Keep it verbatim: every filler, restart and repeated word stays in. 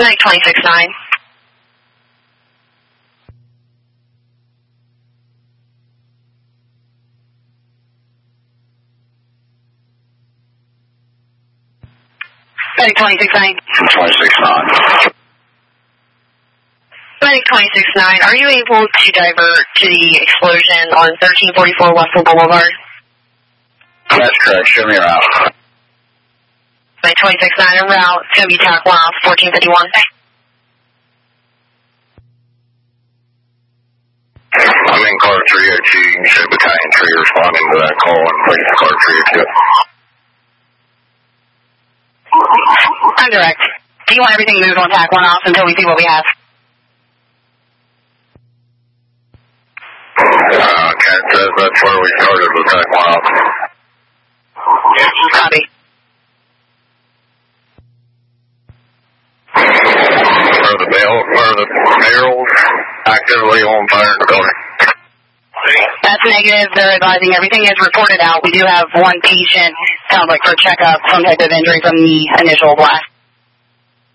Medic twenty-six nine. Medic twenty-six nine. twenty-six nine. Medic twenty-six nine, are you able to divert to the explosion on thirteen forty-four Western Boulevard? That's correct. Show me around. Medic twenty-six nine, en route. It's going to be TAC one off fourteen fifty-one. I'm in car three oh two. You can show battalion three responding to that call and waiting for car three oh two. I'm direct. Do you want everything moved on TAC one off until we see what we have? Uh, Cat says that's where we started with TAC one off. Copy. Are the, bail, are the barrels actively on fire in the building? That's negative. They're advising everything is reported out. We do have one patient, sounds like for checkup, some type of injury from the initial blast.